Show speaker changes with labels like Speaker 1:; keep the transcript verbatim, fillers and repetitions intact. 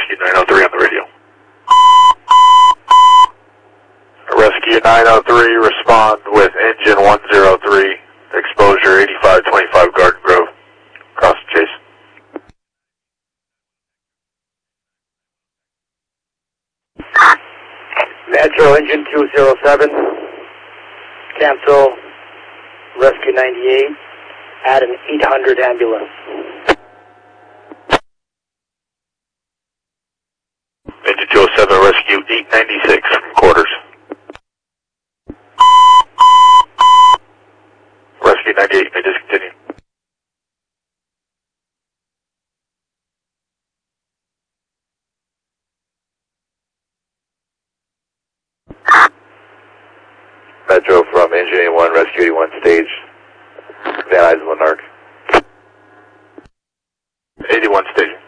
Speaker 1: Rescue nine oh three on the radio. Rescue nine oh three, respond with engine one oh three, exposure eighty-five twenty-five Garden Grove, cross the chase.
Speaker 2: Metro engine two oh seven, cancel Rescue ninety-eight, add an eight hundred ambulance.
Speaker 1: Engine two oh seven, Rescue eight ninety-six from quarters. Rescue ninety-eight, may discontinue.
Speaker 3: Metro from engine eighty-one, Rescue eighty-one stage, Van Nuys, Monarch.
Speaker 1: eighty-one stage.